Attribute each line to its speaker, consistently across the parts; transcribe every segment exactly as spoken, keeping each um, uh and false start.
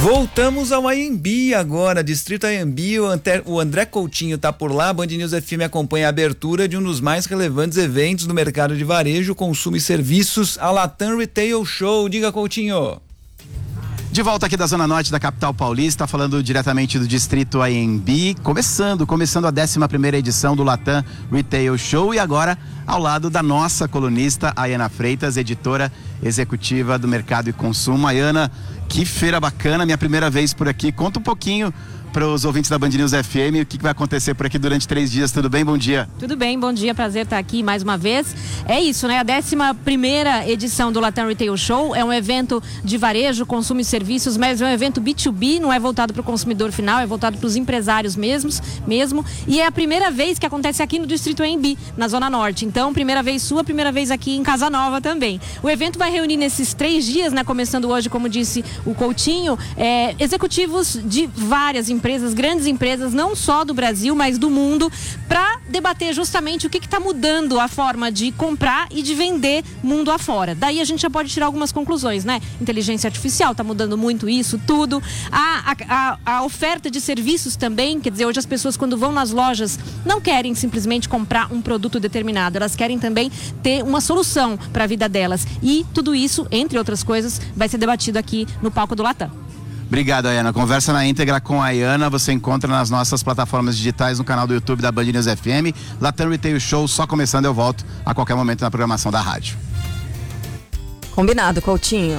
Speaker 1: Voltamos ao Anhembi agora, Distrito Anhembi, o André Coutinho tá por lá, Band News F M acompanha a abertura de um dos mais relevantes eventos do mercado de varejo, consumo e serviços, a Latam Retail Show. Diga, Coutinho.
Speaker 2: De volta aqui da Zona Norte da capital paulista, falando diretamente do Distrito Anhembi, começando, começando a décima primeira edição do Latam Retail Show e agora ao lado da nossa colunista Ayana Freitas, editora executiva do Mercado e Consumo. Ayana, que feira bacana, minha primeira vez por aqui. Conta um pouquinho para os ouvintes da Band News F M o que, que vai acontecer por aqui durante três dias. Tudo bem? Bom dia.
Speaker 3: Tudo bem, bom dia, prazer estar aqui mais uma vez. É isso, né? A décima primeira edição do Latam Retail Show é um evento de varejo, consumo e serviços, mas é um evento B dois B, não é voltado para o consumidor final, é voltado para os empresários mesmos, mesmo. E é a primeira vez que acontece aqui no Distrito Anhembi, na Zona Norte. Então, primeira vez sua, primeira vez aqui em Casa Nova também. O evento vai reunir nesses três dias, né? Começando hoje, como disse o Coutinho, é, executivos de várias empresas. Empresas, grandes empresas, não só do Brasil, mas do mundo, para debater justamente o que está mudando a forma de comprar e de vender mundo afora. Daí a gente já pode tirar algumas conclusões, né? Inteligência artificial está mudando muito isso, tudo. A, a, a oferta de serviços também, quer dizer, hoje as pessoas quando vão nas lojas não querem simplesmente comprar um produto determinado, elas querem também ter uma solução para a vida delas. E tudo isso, entre outras coisas, vai ser debatido aqui no palco do Latam.
Speaker 2: Obrigado, Ayana. Conversa na íntegra com a Ayana você encontra nas nossas plataformas digitais, no canal do YouTube da Band News F M. Latam Retail Show, só começando, eu volto a qualquer momento na programação da rádio.
Speaker 4: Combinado, Coutinho.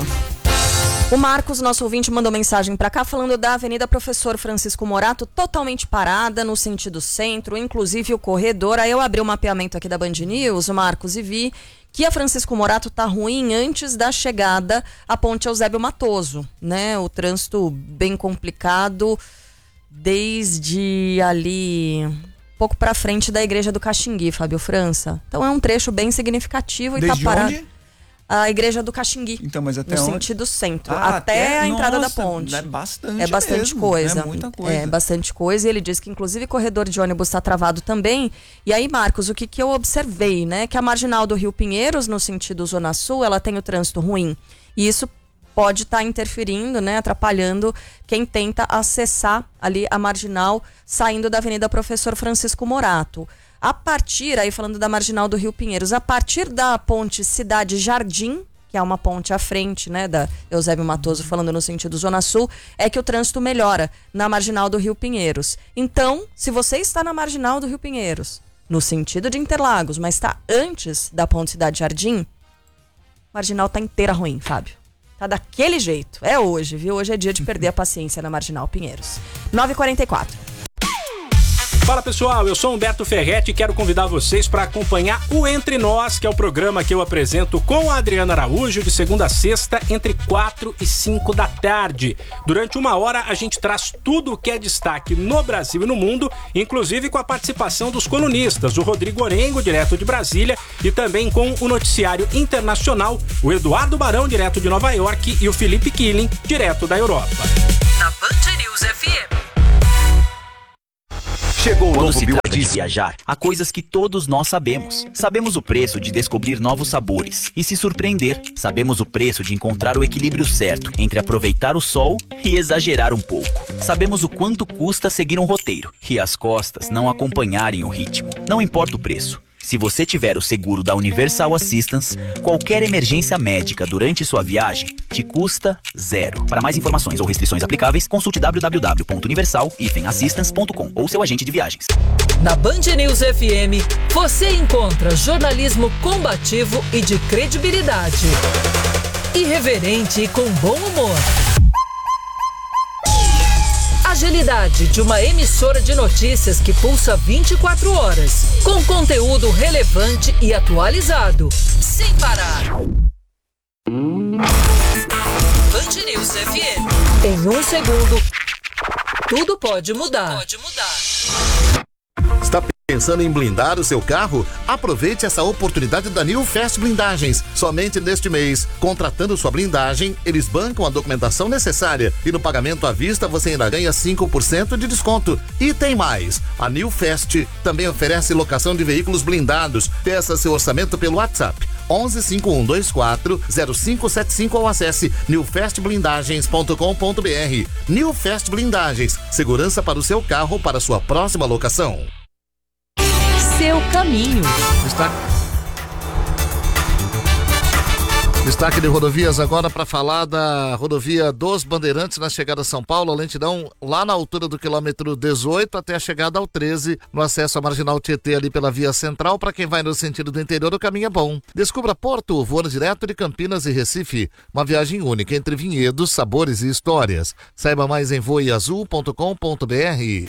Speaker 4: O Marcos, nosso ouvinte, mandou mensagem para cá falando da Avenida Professor Francisco Morato, totalmente parada no sentido centro, inclusive o corredor. Aí eu abri o mapeamento aqui da Band News, Marcos, e vi que a Francisco Morato tá ruim antes da chegada à Ponte Eusébio Matoso, né? O trânsito bem complicado desde ali, um pouco para frente da Igreja do Caxingui, Fábio França. Então é um trecho bem significativo e
Speaker 1: desde
Speaker 4: tá parado.
Speaker 1: Onde?
Speaker 4: A Igreja do Caxingui.
Speaker 1: Então, mas até
Speaker 4: no
Speaker 1: onde?
Speaker 4: sentido centro,
Speaker 1: ah,
Speaker 4: até, até a entrada
Speaker 1: nossa,
Speaker 4: da ponte.
Speaker 1: É bastante
Speaker 4: É bastante
Speaker 1: mesmo,
Speaker 4: coisa.
Speaker 1: É muita coisa.
Speaker 4: É bastante coisa. E ele diz que inclusive o corredor de ônibus está travado também. E aí, Marcos, o que, que eu observei, né? Que a marginal do Rio Pinheiros, no sentido Zona Sul, ela tem o trânsito ruim. E isso pode estar tá interferindo, né? Atrapalhando quem tenta acessar ali a marginal saindo da Avenida Professor Francisco Morato. A partir, aí falando da marginal do Rio Pinheiros, a partir da ponte Cidade Jardim, que é uma ponte à frente, né, da Eusébio Matoso, falando no sentido Zona Sul, é que o trânsito melhora na marginal do Rio Pinheiros. Então, se você está na marginal do Rio Pinheiros, no sentido de Interlagos, mas está antes da ponte Cidade Jardim, a marginal tá inteira ruim, Fábio. Tá daquele jeito. É hoje, viu? Hoje é dia de perder a paciência na marginal Pinheiros. nove e quarenta e quatro.
Speaker 5: Fala pessoal, eu sou Humberto Ferretti e quero convidar vocês para acompanhar o Entre Nós, que é o programa que eu apresento com a Adriana Araújo de segunda a sexta, entre quatro e cinco da tarde. Durante uma hora a gente traz tudo o que é destaque no Brasil e no mundo, inclusive com a participação dos colunistas, o Rodrigo Orengo, direto de Brasília, e também com o noticiário internacional, o Eduardo Barão, direto de Nova York, e o Felipe Killing, direto da Europa.
Speaker 6: Na Band News F M.
Speaker 7: Chegou o novo Quando se trata de viajar, há coisas que todos nós sabemos. Sabemos o preço de descobrir novos sabores e se surpreender. Sabemos o preço de encontrar o equilíbrio certo entre aproveitar o sol e exagerar um pouco. Sabemos o quanto custa seguir um roteiro e as costas não acompanharem o ritmo. Não importa o preço. Se você tiver o seguro da Universal Assistance, qualquer emergência médica durante sua viagem te custa zero. Para mais informações ou restrições aplicáveis, consulte w w w ponto universal assistance ponto com ou seu agente de viagens.
Speaker 6: Na Band News F M, você encontra jornalismo combativo e de credibilidade. Irreverente e com bom humor. Agilidade de uma emissora de notícias que pulsa vinte e quatro horas, com conteúdo relevante e atualizado, sem parar. Band News F M. Em um segundo, tudo pode mudar. Pode mudar.
Speaker 8: Está pensando em blindar o seu carro? Aproveite essa oportunidade da New Fast Blindagens. Somente neste mês, contratando sua blindagem, eles bancam a documentação necessária e no pagamento à vista você ainda ganha cinco por cento de desconto. E tem mais, a New Fast também oferece locação de veículos blindados. Peça seu orçamento pelo WhatsApp onze cinco um dois quatro zero cinco sete cinco ou acesse new fest blindagens ponto com ponto br. New Fest Blindagens, segurança para o seu carro para sua próxima locação.
Speaker 6: Seu caminho.
Speaker 8: Destaque, Destaque de rodovias agora para falar da rodovia dos Bandeirantes na chegada a São Paulo, a lentidão lá na altura do quilômetro dezoito até a chegada ao treze, no acesso à Marginal Tietê ali pela via central. Para quem vai no sentido do interior, o caminho é bom. Descubra Porto, voando direto de Campinas e Recife, uma viagem única entre vinhedos, sabores e histórias. Saiba mais em voe azul ponto com ponto br.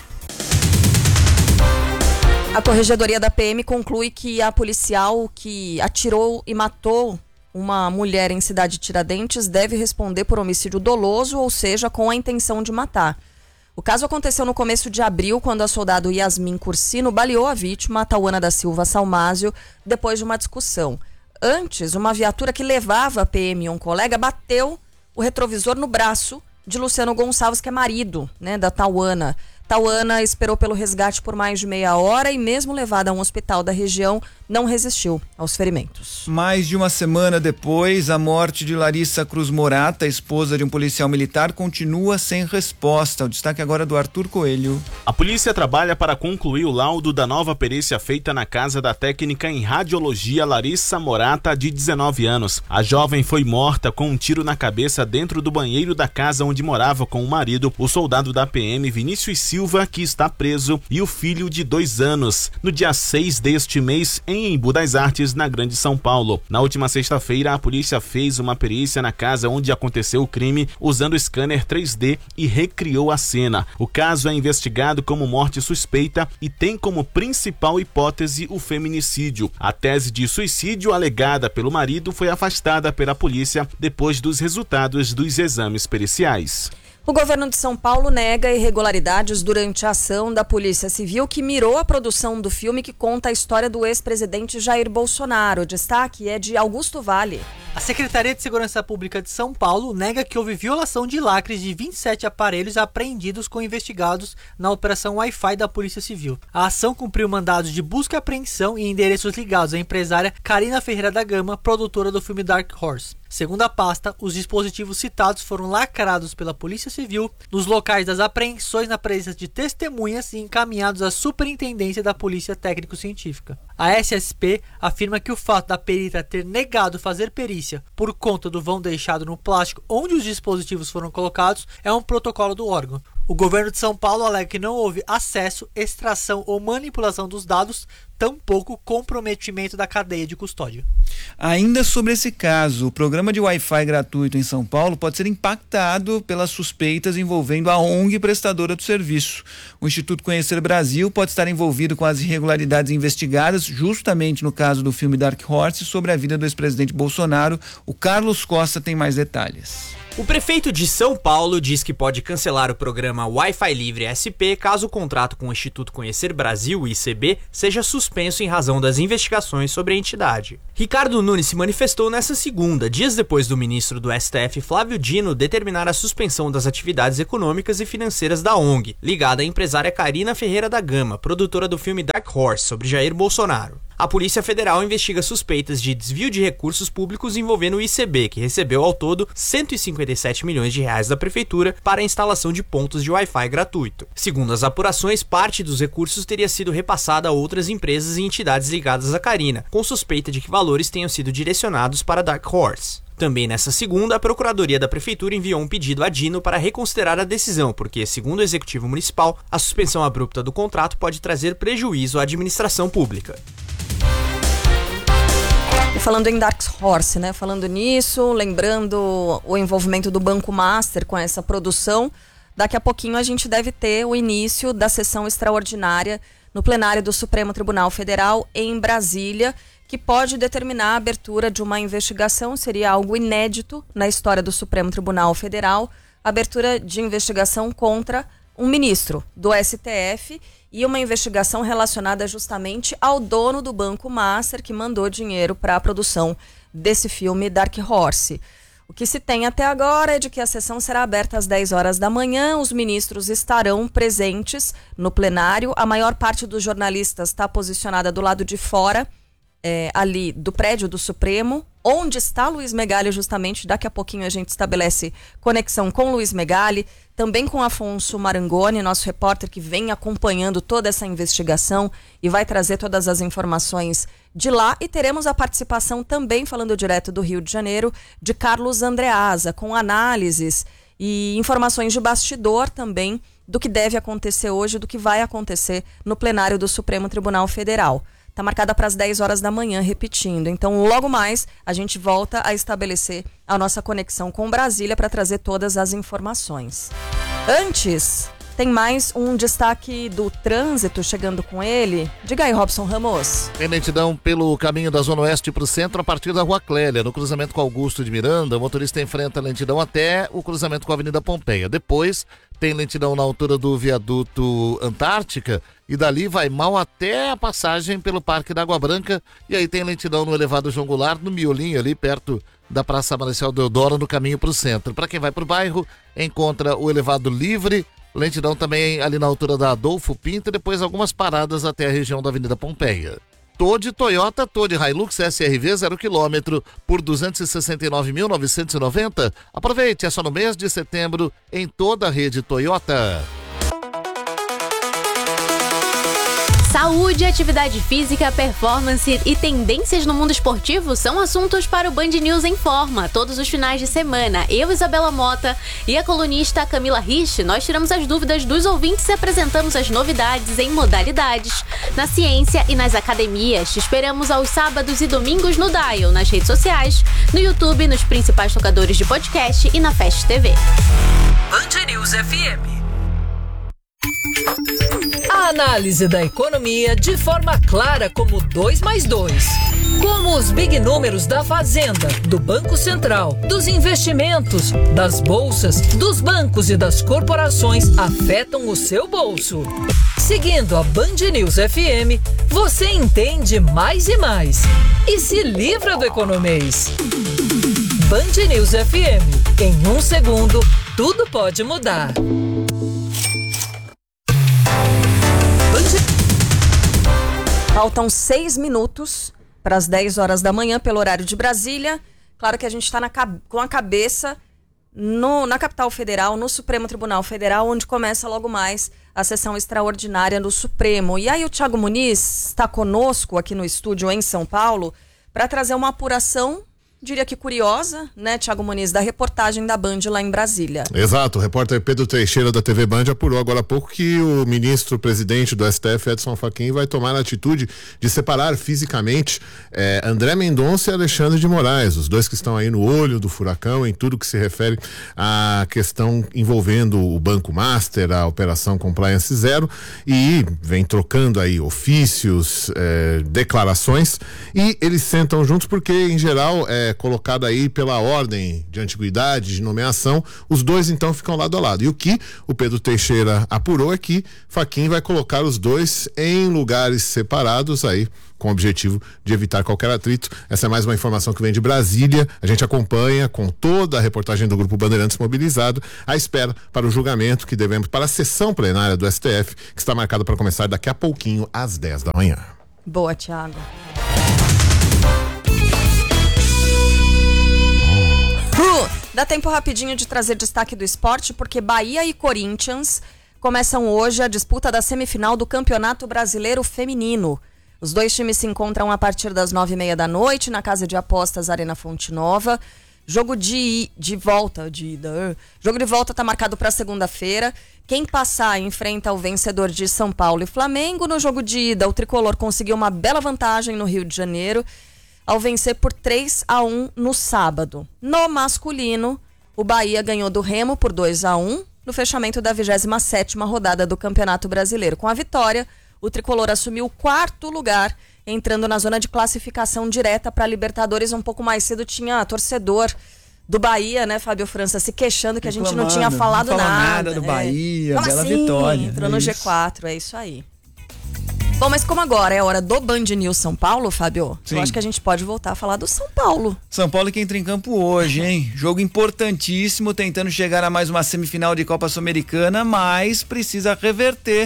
Speaker 4: A Corregedoria da P M conclui que a policial que atirou e matou uma mulher em Cidade Tiradentes deve responder por homicídio doloso, ou seja, com a intenção de matar. O caso aconteceu no começo de abril, quando a soldado Yasmin Cursino baleou a vítima, a Tauana da Silva Salmásio, depois de uma discussão. Antes, uma viatura que levava a P M e um colega bateu o retrovisor no braço de Luciano Gonçalves, que é marido, né, da Tauana. Tauana esperou pelo resgate por mais de meia hora e, mesmo levada a um hospital da região, não resistiu aos ferimentos.
Speaker 1: Mais de uma semana depois, a morte de Larissa Cruz Morata, esposa de um policial militar, continua sem resposta. O destaque agora é do Arthur Coelho.
Speaker 9: A polícia trabalha para concluir o laudo da nova perícia feita na casa da técnica em radiologia Larissa Morata, de dezenove anos. A jovem foi morta com um tiro na cabeça dentro do banheiro da casa onde morava com o marido, o soldado da P M Vinícius Silva, que está preso, e o filho de dois anos, no dia seis deste mês, em Embu das Artes, na Grande São Paulo. Na última sexta-feira, a polícia fez uma perícia na casa onde aconteceu o crime, usando scanner três D, e recriou a cena. O caso é investigado como morte suspeita e tem como principal hipótese o feminicídio. A tese de suicídio alegada pelo marido foi afastada pela polícia depois dos resultados dos exames periciais.
Speaker 4: O governo de São Paulo nega irregularidades durante a ação da Polícia Civil que mirou a produção do filme que conta a história do ex-presidente Jair Bolsonaro. O destaque é de Augusto Vale.
Speaker 10: A Secretaria de Segurança Pública de São Paulo nega que houve violação de lacres de vinte e sete aparelhos apreendidos com investigados na Operação Wi-Fi da Polícia Civil. A ação cumpriu mandados de busca e apreensão em endereços ligados à empresária Karina Ferreira da Gama, produtora do filme Dark Horse. Segundo a pasta, os dispositivos citados foram lacrados pela Polícia Civil nos locais das apreensões na presença de testemunhas e encaminhados à Superintendência da Polícia Técnico-Científica. A S S P afirma que o fato da perita ter negado fazer perícia por conta do vão deixado no plástico onde os dispositivos foram colocados é um protocolo do órgão. O governo de São Paulo alega que não houve acesso, extração ou manipulação dos dados, tampouco comprometimento da cadeia de custódia.
Speaker 1: Ainda sobre esse caso, o programa de Wi-Fi gratuito em São Paulo pode ser impactado pelas suspeitas envolvendo a O N G prestadora do serviço. O Instituto Conhecer Brasil pode estar envolvido com as irregularidades investigadas justamente no caso do filme Dark Horse sobre a vida do ex-presidente Bolsonaro. O Carlos Costa tem mais detalhes.
Speaker 11: O prefeito de São Paulo diz que pode cancelar o programa Wi-Fi Livre S P caso o contrato com o Instituto Conhecer Brasil, o I C B, seja suspenso em razão das investigações sobre a entidade. Ricardo Nunes se manifestou nesta segunda, dias depois do ministro do S T F, Flávio Dino, determinar a suspensão das atividades econômicas e financeiras da O N G, ligada à empresária Karina Ferreira da Gama, produtora do filme Dark Horse, sobre Jair Bolsonaro. A Polícia Federal investiga suspeitas de desvio de recursos públicos envolvendo o I C B, que recebeu ao todo cento e cinquenta e sete milhões de reais da Prefeitura para a instalação de pontos de Wi-Fi gratuito. Segundo as apurações, parte dos recursos teria sido repassada a outras empresas e entidades ligadas à Karina, com suspeita de que valores tenham sido direcionados para Dark Horse. Também nessa segunda, a Procuradoria da Prefeitura enviou um pedido a Dino para reconsiderar a decisão, porque, segundo o Executivo Municipal, a suspensão abrupta do contrato pode trazer prejuízo à administração pública.
Speaker 4: E falando em Dark Horse, né? Falando nisso, lembrando o envolvimento do Banco Master com essa produção, daqui a pouquinho a gente deve ter o início da sessão extraordinária no plenário do Supremo Tribunal Federal em Brasília, que pode determinar a abertura de uma investigação. Seria algo inédito na história do Supremo Tribunal Federal, abertura de investigação contra um ministro do S T F e uma investigação relacionada justamente ao dono do Banco Master, que mandou dinheiro para a produção desse filme Dark Horse. O que se tem até agora é de que a sessão será aberta às dez horas da manhã, os ministros estarão presentes no plenário, a maior parte dos jornalistas está posicionada do lado de fora é, ali do prédio do Supremo, onde está Luiz Megali, justamente. Daqui a pouquinho a gente estabelece conexão com Luiz Megali, também com Afonso Marangoni, nosso repórter que vem acompanhando toda essa investigação e vai trazer todas as informações de lá. E teremos a participação também, falando direto do Rio de Janeiro, de Carlos Andreasa, com análises e informações de bastidor também do que deve acontecer hoje, do que vai acontecer no plenário do Supremo Tribunal Federal. Está marcada para as dez horas da manhã, repetindo. Então, logo mais, a gente volta a estabelecer a nossa conexão com Brasília para trazer todas as informações. Antes, tem mais um destaque do trânsito chegando com ele. Diga aí, Robson Ramos.
Speaker 8: Tem lentidão pelo caminho da Zona Oeste para o centro a partir da Rua Clélia. No cruzamento com Augusto de Miranda, o motorista enfrenta a lentidão até o cruzamento com a Avenida Pompeia. Depois, tem lentidão na altura do viaduto Antártica e dali vai mal até a passagem pelo Parque da Água Branca. E aí tem lentidão no elevado João Goulart, no miolinho ali perto da Praça Marechal Deodoro, no caminho para o centro. Para quem vai para o bairro, encontra o elevado livre, lentidão também ali na altura da Adolfo Pinto e depois algumas paradas até a região da Avenida Pompeia. Tô de Toyota, tô de Hilux S R V zero quilômetro por duzentos e sessenta e nove mil novecentos e noventa. Aproveite, é só no mês de setembro em toda a rede Toyota.
Speaker 12: Saúde, atividade física, performance e tendências no mundo esportivo são assuntos para o Band News em Forma. Todos os finais de semana, eu, Isabela Mota e a colunista Camila Rich, nós tiramos as dúvidas dos ouvintes e apresentamos as novidades em modalidades, na ciência e nas academias. Te esperamos aos sábados e domingos no Dial, nas redes sociais, no YouTube, nos principais tocadores de podcast e na Fast T V.
Speaker 6: Band News F M. A análise da economia de forma clara como dois mais dois. Como os big números da Fazenda, do Banco Central, dos investimentos, das bolsas, dos bancos e das corporações afetam o seu bolso. Seguindo a Band News F M, você entende mais e mais. E se livra do economês. Band News F M. Em um segundo, tudo pode mudar.
Speaker 4: Faltam seis minutos para as dez horas da manhã, pelo horário de Brasília. Claro que a gente está com a cabeça no, na capital federal, no Supremo Tribunal Federal, onde começa logo mais a sessão extraordinária do Supremo. E aí o Thiago Muniz está conosco aqui no estúdio em São Paulo para trazer uma apuração, diria que curiosa, né, Thiago Muniz, da reportagem da Band lá em Brasília.
Speaker 13: Exato, o repórter Pedro Teixeira da T V Band apurou agora há pouco que o ministro-presidente do S T F, Edson Fachin, vai tomar a atitude de separar fisicamente eh, André Mendonça e Alexandre de Moraes, os dois que estão aí no olho do furacão em tudo que se refere à questão envolvendo o Banco Master, a Operação Compliance Zero, e vem trocando aí ofícios, eh, declarações, e eles sentam juntos porque, em geral, é colocado aí pela ordem de antiguidade, de nomeação, os dois então ficam lado a lado. E o que o Pedro Teixeira apurou é que Fachin vai colocar os dois em lugares separados aí, com o objetivo de evitar qualquer atrito. Essa é mais uma informação que vem de Brasília. A gente acompanha com toda a reportagem do Grupo Bandeirantes mobilizado, à espera para o julgamento que devemos, para a sessão plenária do S T F, que está marcada para começar daqui a pouquinho, às dez da manhã.
Speaker 4: Boa, Thiago. Uh, dá tempo rapidinho de trazer destaque do esporte, porque Bahia e Corinthians começam hoje a disputa da semifinal do Campeonato Brasileiro Feminino. Os dois times se encontram a partir das nove e meia da noite na Casa de Apostas Arena Fonte Nova. Jogo de, de volta, de ida. Jogo de volta está marcado para segunda-feira. Quem passar enfrenta o vencedor de São Paulo e Flamengo. No jogo de ida, o tricolor conseguiu uma bela vantagem no Rio de Janeiro, ao vencer por três a um no sábado. No masculino, o Bahia ganhou do Remo por dois a um no fechamento da vigésima sétima rodada do Campeonato Brasileiro. Com a vitória, o tricolor assumiu o quarto lugar, entrando na zona de classificação direta para a Libertadores. Um pouco mais cedo tinha torcedor do Bahia, né, Fábio França, se queixando que a gente não tinha falado
Speaker 1: não
Speaker 4: nada.
Speaker 1: nada do
Speaker 4: né?
Speaker 1: Bahia,
Speaker 4: Como
Speaker 1: bela
Speaker 4: assim?
Speaker 1: vitória.
Speaker 4: Entrou
Speaker 1: é
Speaker 4: no
Speaker 1: isso.
Speaker 4: G quatro, é isso aí. Bom, mas como agora é hora do Band News São Paulo, Fábio,
Speaker 1: Sim.
Speaker 4: eu acho que a gente pode voltar a falar do São Paulo.
Speaker 1: São Paulo que entra em campo hoje, hein? Jogo importantíssimo, tentando chegar a mais uma semifinal de Copa Sul-Americana, mas precisa reverter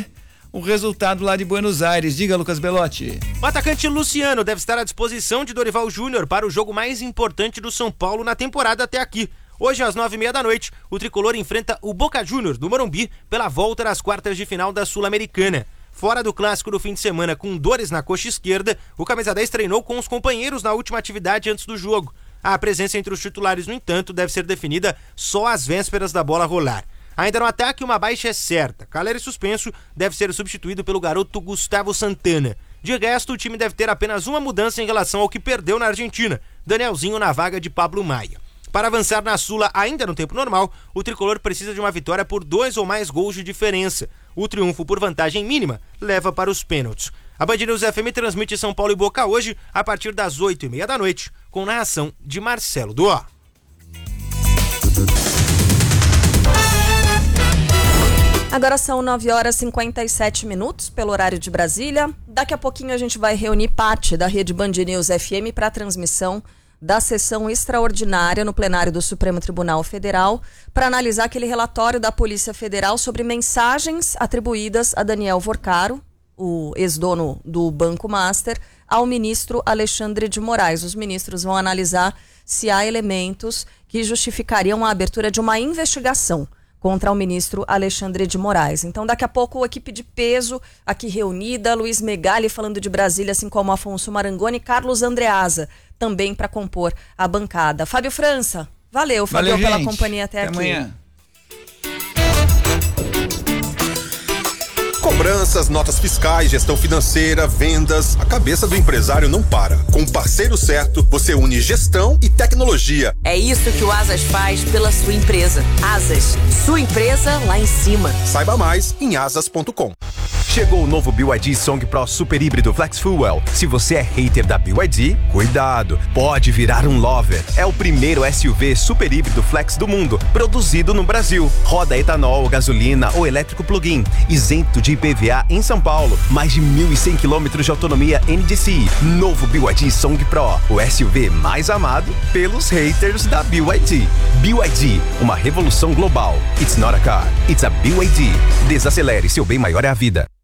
Speaker 1: o resultado lá de Buenos Aires. Diga, Lucas Belotti.
Speaker 14: O atacante Luciano deve estar à disposição de Dorival Júnior para o jogo mais importante do São Paulo na temporada até aqui. Hoje, às nove e meia da noite, o tricolor enfrenta o Boca Juniors do Morumbi pela volta das quartas de final da Sul-Americana. Fora do clássico do fim de semana com dores na coxa esquerda, o camisa dez treinou com os companheiros na última atividade antes do jogo. A presença entre os titulares, no entanto, deve ser definida só às vésperas da bola rolar. Ainda no ataque, uma baixa é certa. Caleri suspenso deve ser substituído pelo garoto Gustavo Santana. De resto, o time deve ter apenas uma mudança em relação ao que perdeu na Argentina, Danielzinho na vaga de Pablo Maia. Para avançar na Sula ainda no tempo normal, o tricolor precisa de uma vitória por dois ou mais gols de diferença. O triunfo por vantagem mínima leva para os pênaltis. A Band News F M transmite São Paulo e Boca hoje a partir das oito e meia da noite, com narração de Marcelo Duó.
Speaker 4: Agora são nove horas e cinquenta e sete minutos pelo horário de Brasília. Daqui a pouquinho a gente vai reunir parte da rede Band News F M para a transmissão da sessão extraordinária no plenário do Supremo Tribunal Federal para analisar aquele relatório da Polícia Federal sobre mensagens atribuídas a Daniel Vorcaro, o ex-dono do Banco Master, ao ministro Alexandre de Moraes. Os ministros vão analisar se há elementos que justificariam a abertura de uma investigação contra o ministro Alexandre de Moraes. Então, daqui a pouco, a equipe de peso aqui reunida, Luiz Megali falando de Brasília, assim como Afonso Marangoni e Carlos Andreasa, também para compor a bancada. Fábio França, valeu, Fábio,
Speaker 1: valeu,
Speaker 4: pela
Speaker 1: gente.
Speaker 4: companhia até,
Speaker 1: até
Speaker 4: aqui.
Speaker 1: Amanhã.
Speaker 15: Cobranças, notas fiscais, gestão financeira, vendas. A cabeça do empresário não para. Com o parceiro certo, você une gestão e tecnologia.
Speaker 16: É isso que o Asas faz pela sua empresa. Asas, sua empresa lá em cima.
Speaker 15: Saiba mais em asas ponto com.
Speaker 17: Chegou o novo B Y D Song Pro Super Híbrido Flex Fuel. Se você é hater da B Y D, cuidado, pode virar um lover. É o primeiro S U V super híbrido flex do mundo, produzido no Brasil. Roda etanol, gasolina ou elétrico plug-in, isento de I P V A em São Paulo. Mais de mil e cem quilômetros de autonomia N D C I. Novo B Y D Song Pro, o S U V mais amado pelos haters da B Y D. B Y D, uma revolução global. It's not a car, it's a B Y D. Desacelere, seu bem maior é a vida.